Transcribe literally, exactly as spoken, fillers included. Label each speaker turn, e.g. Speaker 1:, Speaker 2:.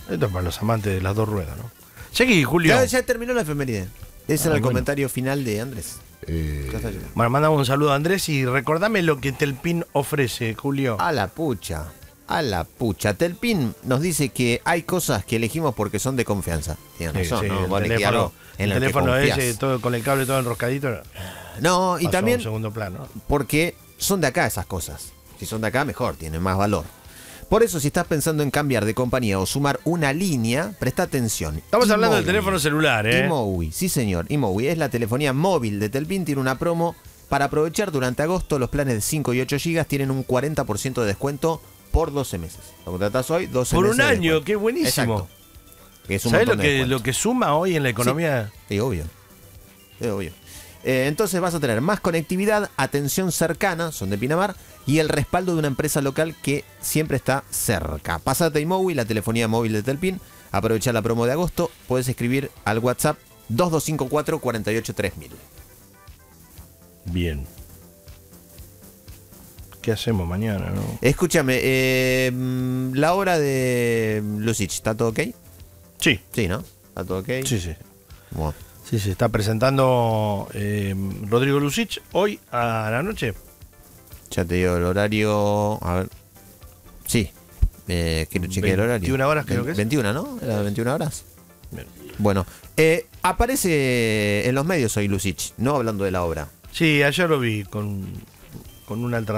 Speaker 1: Esto es para los amantes de las dos ruedas, ¿no? Seguí, Julio.
Speaker 2: Ya, ya terminó la efeméride. Ese era
Speaker 1: Ay,
Speaker 2: el
Speaker 1: bueno.
Speaker 2: comentario final de Andrés.
Speaker 3: Eh,
Speaker 2: Ya está lleno.
Speaker 1: Bueno, mandamos un saludo a Andrés y recordame lo que Telpin ofrece, Julio.
Speaker 2: A la pucha. A la pucha. Telpin nos dice que hay cosas que elegimos porque son de confianza. Tiene
Speaker 1: Sí,
Speaker 2: razón,
Speaker 1: sí,
Speaker 2: ¿no?
Speaker 1: el
Speaker 2: Vos elegís
Speaker 1: teléfono,
Speaker 2: algo en
Speaker 1: el
Speaker 2: lo que
Speaker 1: teléfono
Speaker 2: confías.
Speaker 1: ese, todo con el cable todo enroscadito.
Speaker 2: No, y
Speaker 1: pasó a
Speaker 2: también
Speaker 1: un segundo plano.
Speaker 2: porque son de acá esas cosas. Si son de acá, mejor, tienen más valor. Por eso, si estás pensando en cambiar de compañía o sumar una línea, presta atención.
Speaker 1: Estamos hablando del
Speaker 2: iMowi.
Speaker 1: teléfono celular, ¿eh?
Speaker 2: iMowi, sí señor, iMowi es la telefonía móvil de Telpin, tiene una promo para aprovechar durante agosto. Los planes de cinco y ocho gigas tienen un cuarenta por ciento de descuento por doce meses. Lo contratás hoy, doce
Speaker 1: Por
Speaker 2: meses
Speaker 1: un
Speaker 2: de
Speaker 1: año,
Speaker 2: descuento.
Speaker 1: qué buenísimo.
Speaker 2: Exacto. Que es un
Speaker 1: ¿Sabés lo
Speaker 2: montón de
Speaker 1: que,
Speaker 2: descuento.
Speaker 1: lo que suma hoy en la economía?
Speaker 2: Sí, obvio. Sí, obvio. Eh, entonces vas a tener más conectividad, atención cercana, son de Pinamar, y el respaldo de una empresa local que siempre está cerca. Pásate a iMowi, la telefonía móvil de Telpin, aprovecha la promo de agosto, puedes escribir al WhatsApp dos dos cinco cuatro, cuatro ocho tres mil.
Speaker 1: Bien. ¿Qué hacemos mañana, no?
Speaker 2: Escúchame, eh, mm, la hora de Lucich, ¿está todo ok?
Speaker 1: Sí,
Speaker 2: Sí, ¿no? ¿Está todo ok?
Speaker 1: sí, sí.
Speaker 2: Bueno.
Speaker 1: Sí, se está presentando eh, Rodrigo Lucich hoy a la noche.
Speaker 2: Ya te digo el horario. A ver. Sí. Eh, quiero chequear el horario.
Speaker 1: veintiuna horas creo que es.
Speaker 2: veintiuna, ¿no? ¿Era veintiuna horas?
Speaker 1: Bien.
Speaker 2: Bueno. Eh, aparece en los medios hoy Lucich, no hablando de la obra.
Speaker 1: Sí, ayer lo vi con, con una alternativa.